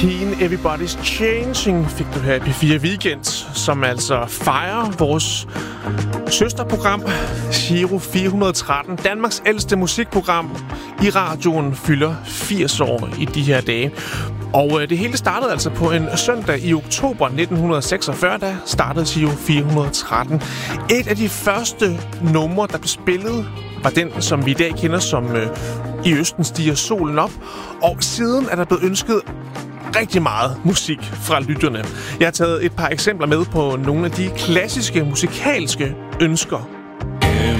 Keen Everybody's Changing fik du her i P4 Weekend, som altså fejrer vores søsterprogram Giro 413. Danmarks ældste musikprogram i radioen fylder 80 år i de her dage. Og det hele startede altså på en søndag i oktober 1946, da startede Giro 413. Et af de første numre, der blev spillet, var den, som vi i dag kender som I Østen stiger solen op. Og siden er der blevet ønsket rigtig meget musik fra lytterne. Jeg har taget et par eksempler med på nogle af de klassiske musikalske ønsker